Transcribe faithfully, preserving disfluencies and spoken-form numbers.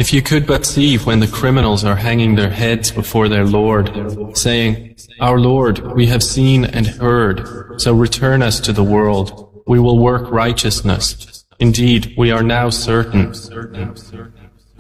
If you could but see when the criminals are hanging their heads before their Lord, saying, Our Lord, we have seen and heard, so return us to the world. We will work righteousness. Indeed, we are now certain.